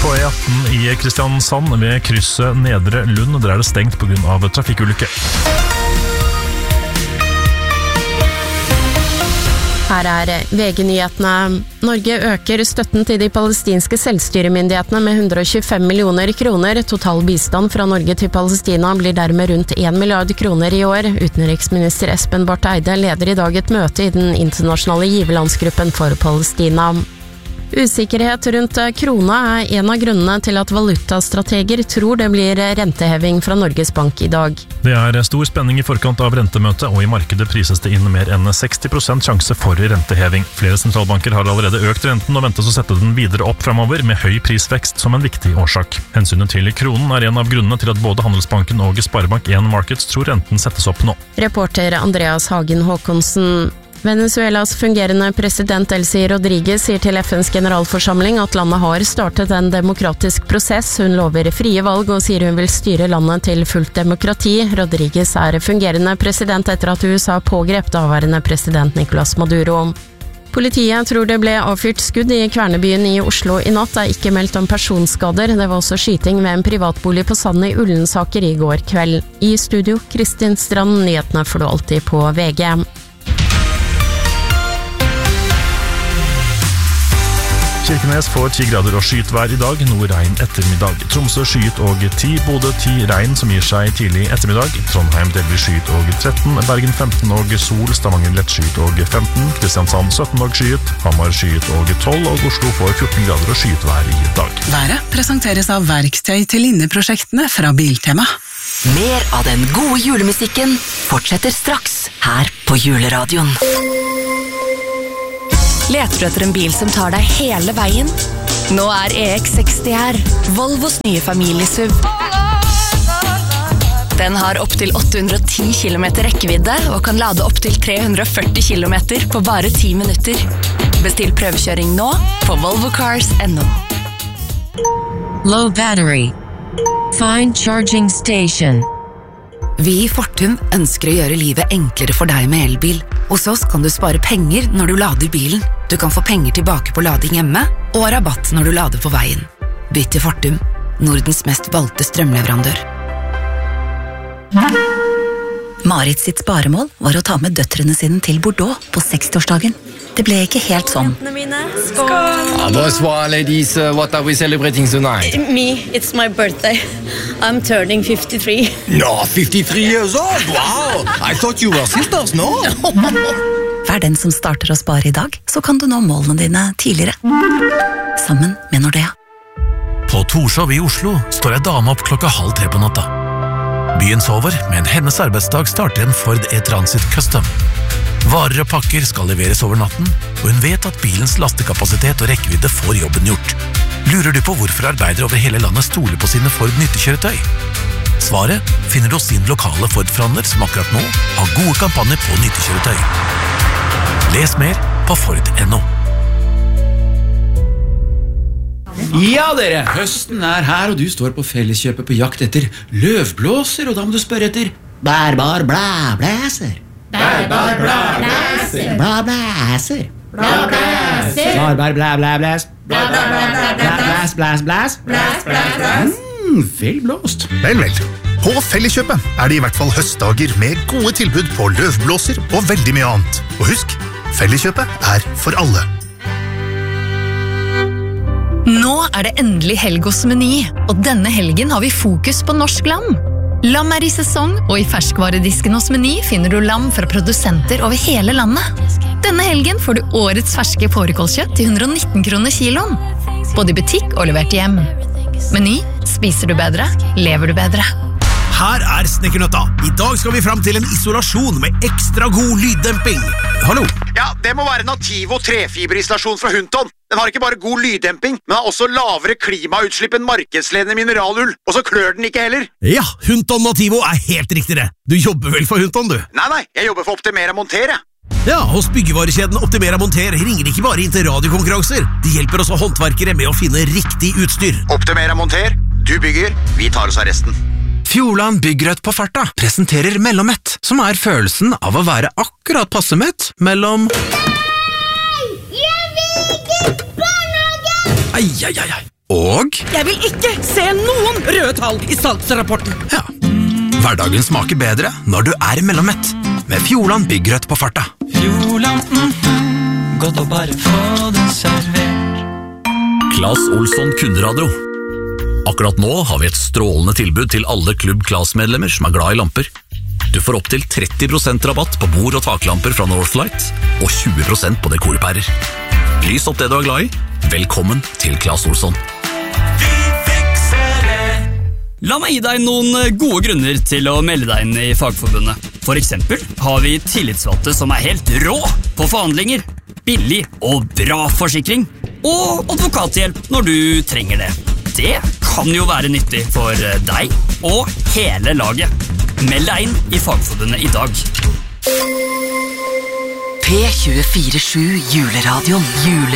På E18 i Kristiansand ved krysset Nedre Lund, der det stengt på grunn av trafikkulykke. Her VG-nyhetene. Norge øker støtten til de palestinske selvstyremyndighetene med 125 millioner kroner. Total bistand fra Norge til Palestina blir dermed rundt 1 milliard kroner i år. Utenriksminister Espen Barth Eide leder i dag et møte i den internasjonale giverlandsgruppen for Palestina. Usikkerhet rundt krona en av grunnene til at valutastrateger tror det blir renteheving fra Norges Bank i dag. Det stor spenning i forkant av rentemøtet, og i markedet prises det inn mer enn 60% sjanse for renteheving. Flere sentralbanker har allerede økt renten og ventes å sette den videre opp fremover, med høy prisvekst som en viktig årsak. Hensynet til kronen en av grunnene til at både Handelsbanken og Sparebank1 Markets tror renten settes opp nå. Reporter Andreas Hagen Håkonsen. Venezuelas fungerende president Delcy Rodriguez sier til FNs generalforsamling at landet har startet en demokratisk prosess. Hun lover frie valg og sier hun vil styre landet til fullt demokrati. Rodriguez fungerende president etter at USA pågrep daværende president Nicolás Maduro. Politiet tror det ble avfyrt skudd i Kvernebyen i Oslo i natt. Det ikke meldt om personskader. Det var også skyting ved en privatbolig på Sand i Ullensaker i går kveld. I studio, Kristin Strand, nyhetene får du alltid på VG. Kirkenes får 10 grader og skyet vær i dag, noe regn ettermiddag. Tromsø skyet og 10, Bodø 10 regn som gir seg tidlig ettermiddag. Trondheim delvis skyet og 13, Bergen 15 og sol, Stavanger lett skyet og 15, Kristiansand 17 og skyet, Hamar skyet og 12, og Oslo får 14 grader og skyet vær i dag. Været presenteres av verktøy til linneprosjektene fra Biltema. Mer av den gode julemusikken fortsetter straks her på Juleradioen. Leter du etter en bil som tar deg hele veien? Nå EX60 her, Volvos nye familiesuv. Den har opp til 810 km rekkevidde og kan lade opp til 340 km på bare 10 minutter. Bestill prøvekjøring nå på volvocars.no. Low battery. Find charging station. Vi i Fortum ønsker å gjøre livet enklere for deg med elbil. Hos oss kan du spare penger når du lader bilen. Du kan få penger tilbake på lading hjemme, og rabatt når du lader på veien. Bytt til Fortum, Nordens mest valgte strømleverandør. Marit sitt sparemål var å ta med døtrene sine til Bordeaux på 60-årsdagen. Det ble ikke helt sånn. Bonsoir, ladies. What are we celebrating tonight? Me, it's my birthday. I'm turning 53. No, 53 years old? Wow! I thought you were sisters, no? Vær den som starter å spare i dag, så kan du nå målene dine tidligere. Sammen med Nordea. På Torshov i Oslo står ei dame opp 2:30 på natta. Byen sover, men hennes arbeidsdag starter en Ford E-Transit Custom. Varer og pakker skal leveres over natten, og hun vet at bilens lastekapasitet og rekkevidde får jobben gjort. Lurer du på hvorfor arbeidere over hele landet stoler på sine Ford nyttekjøretøy? Svaret finner du hos sin lokale Ford-forhandler som akkurat nå har gode kampanjer på nyttekjøretøy. Les mer på Ford.no. Ja dere, høsten her, og du står på Felleskjøpet på jakt etter løvblåser, og da må du spørre etter bærbar blæblæser. Bærbar blæblæser. Blæblæser. Blæblæser. Bærbar blæblæblæs. Blæblæs, blæs, blæs. Blæs, blæs, blæs. Vel blåst. Vel. På Felleskjøpet det i hvert fall høstdager med gode tilbud på løvblåser og veldig mye annet. Og husk, Felleskjøpet for alle. Nå det endelig helg hos Meny, og denne helgen har vi fokus på norsk lam. Lam i sesong, og i ferskvaredisken hos Meny finner du lam fra produsenter over hele landet. Denne helgen får du årets ferske fårikålkjøtt til 119 kroner kiloen. Både i butikk og levert hjem. Meny, spiser du bedre, lever du bedre. Her Snekkernøtta. I dag skal vi frem til en isolasjon med ekstra god lyddemping. Hallo? Ja, det må være Nativo trefiberisolasjon fra Hunton. Den har ikke bare god lyddemping, men har også lavere klimautslipp enn markedsledende mineralull. Og så klør den ikke heller. Ja, Hunton Nativo helt riktig det. Du jobber vel for Hunton, du? Nei, jeg jobber for Optimera Monter, jeg. Ja, hos byggevarekjeden Optimera Monter ringer ikke bare inn til radiokonkurranser. De hjelper også håndverkere med å finne riktig utstyr. Optimera Monter, du bygger, vi tar oss av resten. Fjordland Byggrødt på farta presenterer Mellommett, som følelsen av å være akkurat passe mett mellom... Hei! Jeg vil ikke barnehage! Ai. Og jeg vil ikke se noen røde tall i salgsrapporten. Ja, hverdagen smaker bedre når du mellommett. Med Fjordland byggrøt på farta. Fjordland, godt å bare få det servert. Claes Olsson kunderadio. Akkurat nå har vi et strålende tilbud til alle Klubb Claes-medlemmer som glad i lamper. Du får opp til 30% rabatt på bord- og taklamper fra Northlight, og 20% på dekorpærer. Lys opp det du glad i. Velkommen til Claes Olsson. Vi fikser det. La meg gi deg noen gode grunner til å melde deg inn i Fagforbundet. For eksempel har vi tillitsvalgte som helt rå på forhandlinger, billig og bra forsikring, og advokathjelp når du trenger det. Det kan jo være nyttig for deg og hele laget. Meld deg inn i Fagforbundet i dag. P247 Juleradioen.